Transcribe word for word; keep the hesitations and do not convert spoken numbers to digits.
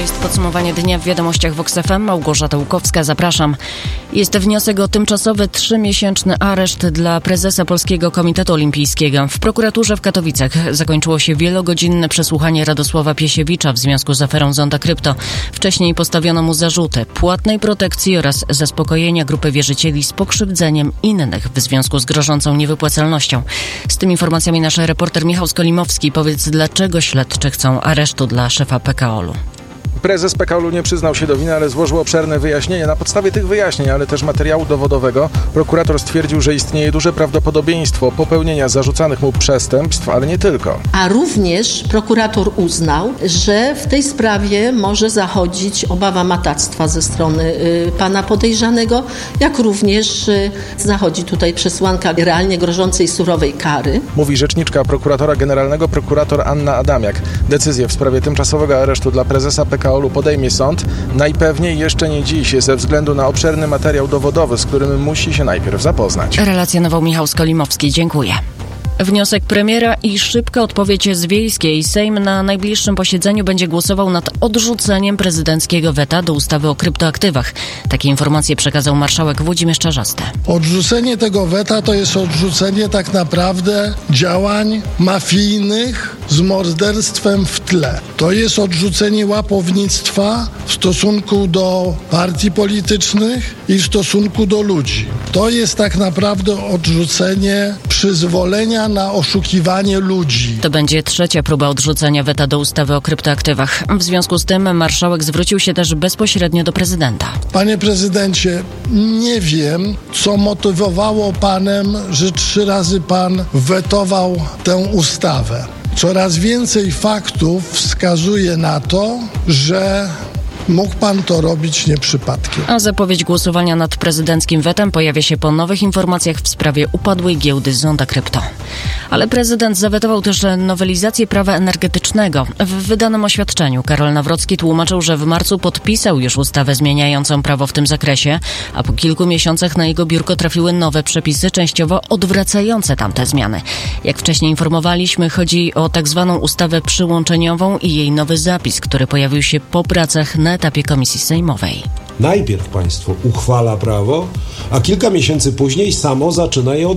jest podsumowanie dnia w Wiadomościach Vox F M. Małgorzata Łukowska, zapraszam. Jest wniosek o tymczasowy trzymiesięczny areszt dla prezesa Polskiego Komitetu Olimpijskiego. W prokuraturze w Katowicach zakończyło się wielogodzinne przesłuchanie Radosława Piesiewicza w związku z aferą Zonda Krypto. Wcześniej postawiono mu zarzuty płatnej protekcji oraz zaspokojenia grupy wierzycieli z pokrzywdzeniem innych w związku z grożącą niewypłacalnością. Z tymi informacjami nasz reporter Michał Skolimowski. Powiedz, dlaczego śledczy chcą aresztu dla szefa P K O L u? Prezes P K O L u nie przyznał się do winy, ale złożył obszerne wyjaśnienie. Na podstawie tych wyjaśnień, ale też materiału dowodowego, prokurator stwierdził, że istnieje duże prawdopodobieństwo popełnienia zarzucanych mu przestępstw, ale nie tylko. A również prokurator uznał, że w tej sprawie może zachodzić obawa matactwa ze strony y, pana podejrzanego, jak również y, zachodzi tutaj przesłanka realnie grożącej surowej kary. Mówi rzeczniczka prokuratora generalnego, prokurator Anna Adamiak. Decyzję w sprawie tymczasowego aresztu dla prezesa P K O L u podejmie sąd, najpewniej jeszcze nie dziś, ze względu na obszerny materiał dowodowy, z którym musi się najpierw zapoznać. Relacjonował Michał Skolimowski. Dziękuję. Wniosek premiera i szybka odpowiedź z Wiejskiej. Sejm na najbliższym posiedzeniu będzie głosował nad odrzuceniem prezydenckiego weta do ustawy o kryptoaktywach. Takie informacje przekazał marszałek Włodzimierz Czarzasty. Odrzucenie tego weta to jest odrzucenie tak naprawdę działań mafijnych z morderstwem w tle. To jest odrzucenie łapownictwa w stosunku do partii politycznych i w stosunku do ludzi. To jest tak naprawdę odrzucenie przyzwolenia na oszukiwanie ludzi. To będzie trzecia próba odrzucenia weta do ustawy o kryptoaktywach. W związku z tym marszałek zwrócił się też bezpośrednio do prezydenta. Panie prezydencie, nie wiem, co motywowało panem, że trzy razy pan wetował tę ustawę. Coraz więcej faktów wskazuje na to, że mógł pan to robić nie przypadkiem. A zapowiedź głosowania nad prezydenckim wetem pojawia się po nowych informacjach w sprawie upadłej giełdy Zonda Krypto. Ale prezydent zawetował też nowelizację prawa energetycznego. W wydanym oświadczeniu Karol Nawrocki tłumaczył, że w marcu podpisał już ustawę zmieniającą prawo w tym zakresie, a po kilku miesiącach na jego biurko trafiły nowe przepisy, częściowo odwracające tamte zmiany. Jak wcześniej informowaliśmy, chodzi o tak zwaną ustawę przyłączeniową i jej nowy zapis, który pojawił się po pracach na etapie komisji sejmowej. Najpierw państwo uchwala prawo, a kilka miesięcy później samo zaczyna je